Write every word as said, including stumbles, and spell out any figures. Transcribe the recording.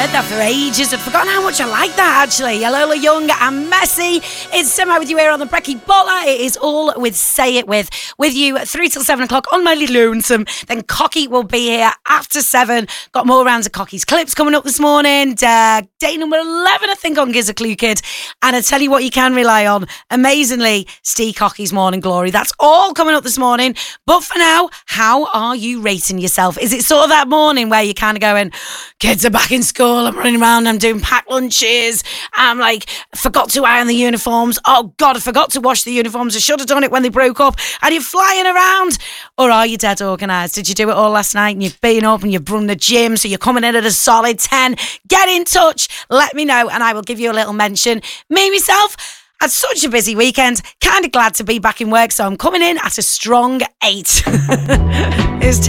heard that for ages. I'd forgotten how much I like that, actually. Lola Young and Messi. It's Simran with you here on the Brekkie Butler. It is all with Say It With. With you three till seven o'clock on my little lonesome. Then Cocky will be here after seven. Got more rounds of Cocky's clips coming up this morning. Uh, day number eleven, I think, on Giz a Clue Kid. And I tell you what you can rely on. Amazingly, Steve Cocky's Morning Glory. That's all coming up this morning. But for now, how are you rating yourself? Is it sort of that morning where you're kind of going, kids are back in school, I'm running around, I'm doing packed lunches, I'm like, forgot to iron the uniforms, oh God, I forgot to wash the uniforms, I should have done it when they broke up, and you're flying around? Or are you dead organised? Did you do it all last night and you've been up and you've run the gym, so you're coming in at a solid ten? Get in touch, let me know, and I will give you a little mention. Me, myself, had such a busy weekend, kind of glad to be back in work, so I'm coming in at a strong eight. It's